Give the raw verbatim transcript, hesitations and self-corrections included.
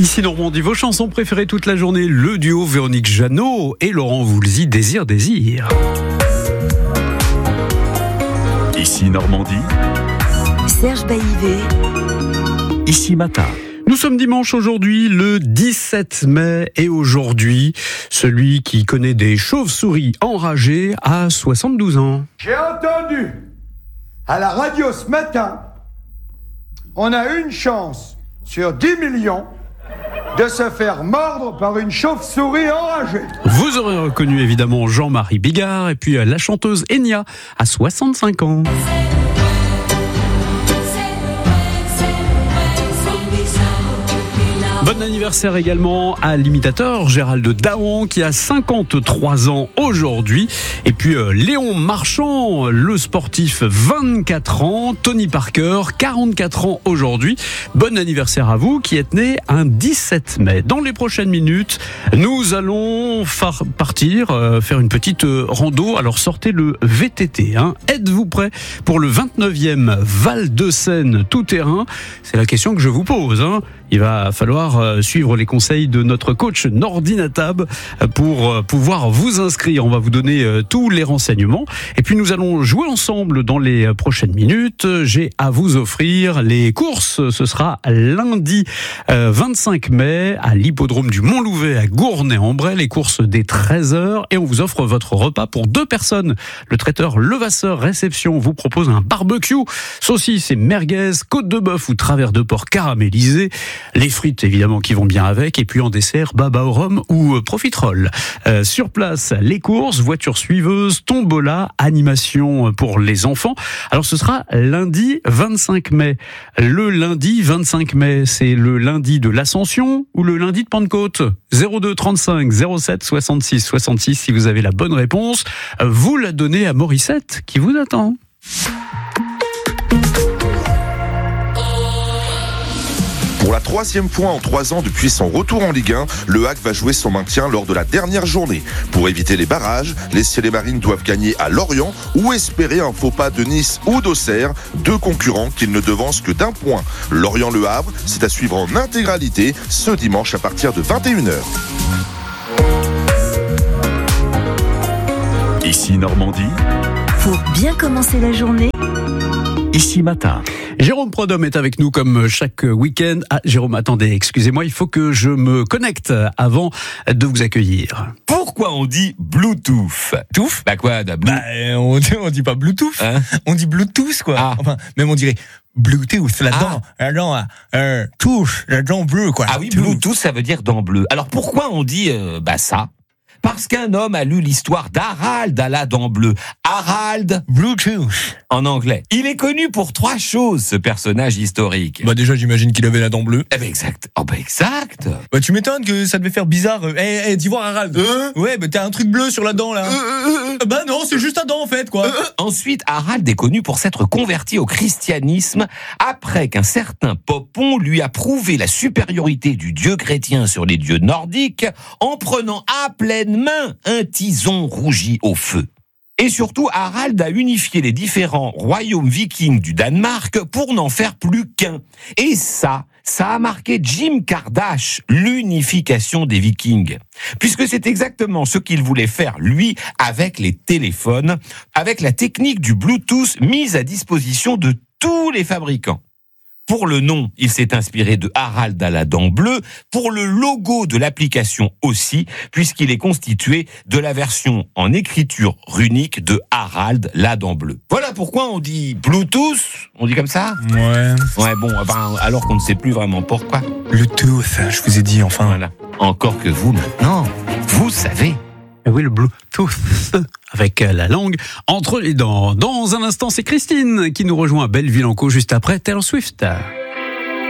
Ici Normandie, vos chansons préférées toute la journée, le duo Véronique Jeannot et Laurent Voulzy, Désir, Désir. Ici Normandie, Serge Baillivet, ici Matin. Nous sommes dimanche aujourd'hui, le dix-sept mai, et aujourd'hui, celui qui connaît des chauves-souris enragées a soixante-douze ans. J'ai entendu à la radio ce matin, on a une chance sur dix millions de se faire mordre par une chauve-souris enragée. Vous aurez reconnu évidemment Jean-Marie Bigard et puis la chanteuse Enya à soixante-cinq ans. Bon anniversaire également à l'imitateur Gérald Daon qui a cinquante-trois ans aujourd'hui. Et puis euh, Léon Marchand, le sportif, vingt-quatre ans. Tony Parker, quarante-quatre ans aujourd'hui. Bon anniversaire à vous qui êtes né un dix-sept mai. Dans les prochaines minutes, nous allons far- partir, euh, faire une petite euh, rando. Alors sortez le V T T. Hein. Êtes-vous prêts pour le vingt-neuvième Val de Seine tout-terrain ? C'est la question que je vous pose. Hein. Il va falloir suivre les conseils de notre coach Nordi Natab pour pouvoir vous inscrire. On va vous donner tous les renseignements. Et puis nous allons jouer ensemble dans les prochaines minutes. J'ai à vous offrir les courses. Ce sera lundi vingt-cinq mai à l'hippodrome du Mont-Louvet à Gournay-en-Bray. Les courses dès treize heures. Et on vous offre votre repas pour deux personnes. Le traiteur Levasseur Réception vous propose un barbecue, saucisses et merguez, côte de bœuf ou travers de porc caramélisé. Les frites évidemment qui vont bien avec, et puis en dessert baba au rhum ou euh, profiterole. Euh, sur place, les courses, voitures suiveuses, tombola, animation pour les enfants. Alors ce sera lundi vingt-cinq mai. Le lundi vingt-cinq mai, c'est le lundi de l'Ascension ou le lundi de Pentecôte. zéro deux trente-cinq zéro sept soixante-six soixante-six si vous avez la bonne réponse. Vous la donnez à Morissette qui vous attend. Pour la troisième fois en trois ans depuis son retour en Ligue un, le H A C va jouer son maintien lors de la dernière journée. Pour éviter les barrages, les Ciel-et-Marines doivent gagner à Lorient ou espérer un faux pas de Nice ou d'Auxerre, deux concurrents qu'ils ne devancent que d'un point. Lorient-Le Havre, c'est à suivre en intégralité ce dimanche à partir de vingt et une heures. Ici Normandie, pour bien commencer la journée, ici Matin. Jérôme Prodhomme est avec nous comme chaque week-end. Ah, Jérôme, attendez, excusez-moi, il faut que je me connecte avant de vous accueillir. Pourquoi on dit Bluetooth? Touf Bah quoi, de blue... Bah, euh, on, dit, on dit pas Bluetooth, Hein on dit Bluetooth, quoi. Ah. Enfin, même on dirait Bluetooth, là-dedans, là-dedans, euh, touche, là-dedans bleu, quoi. Ah oui, Bluetooth, ça veut dire dent bleue. Alors pourquoi on dit euh, bah ça? Parce qu'un homme a lu l'histoire d'Harald à la dent bleue. Harald Bluetooth. en anglais. Il est connu pour trois choses, ce personnage historique. Bah déjà, j'imagine qu'il avait la dent bleue. Eh ben exact. Oh bah exact. Bah tu m'étonnes que ça devait faire bizarre. Eh, hey, hey, d'Ivoire Harald. Euh Ouais, bah t'as un truc bleu sur la dent, là. Euh, euh, euh. Bah non, c'est juste un dent, en fait, quoi. Euh, Ensuite, Harald est connu pour s'être converti au christianisme après qu'un certain Popon lui a prouvé la supériorité du dieu chrétien sur les dieux nordiques en prenant à pleine main un tison rougi au feu. Et surtout, Harald a unifié les différents royaumes vikings du Danemark pour n'en faire plus qu'un. Et ça, ça a marqué Jim Kardash, l'unification des vikings. Puisque c'est exactement ce qu'il voulait faire, lui, avec les téléphones, avec la technique du Bluetooth mise à disposition de tous les fabricants. Pour le nom, il s'est inspiré de Harald à la dent bleue. Pour le logo de l'application aussi, puisqu'il est constitué de la version en écriture runique de Harald la dent bleue. Voilà pourquoi on dit Bluetooth. On dit comme ça ? Ouais. Ouais, bon, ben, alors qu'on ne sait plus vraiment pourquoi. Bluetooth, je vous ai dit, enfin. Voilà. Encore que vous, maintenant, vous savez. Et oui, le Bluetooth avec la langue entre les dents. Dans un instant, c'est Christine qui nous rejoint à Belleville-en-Caux juste après Taylor Swift.